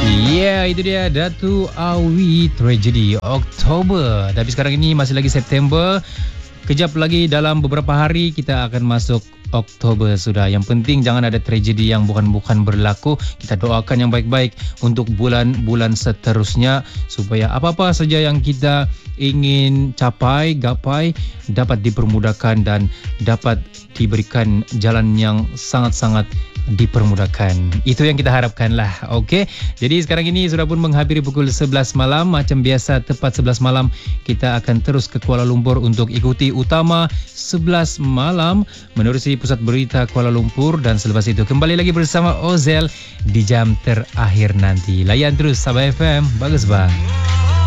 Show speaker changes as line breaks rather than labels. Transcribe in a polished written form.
Ya, itu dia Datu Awi Tragedy Oktober. Tapi sekarang ini masih lagi September. Kejap lagi dalam beberapa hari kita akan masuk Oktober sudah. Yang penting jangan ada tragedi yang bukan-bukan berlaku. Kita doakan yang baik-baik untuk bulan-bulan seterusnya supaya apa-apa saja yang kita ingin capai, gapai dapat dipermudahkan dan dapat diberikan jalan yang sangat-sangat dipermudahkan. Itu yang kita harapkan lah. Okey. Jadi sekarang ini sudah pun menghampiri pukul 11 malam. Macam biasa tepat 11 malam kita akan terus ke Kuala Lumpur untuk ikuti utama 11 malam menerusi pusat berita Kuala Lumpur, dan selepas itu kembali lagi bersama Ozel di jam terakhir nanti. Layan terus Sabah FM. Bagus bang.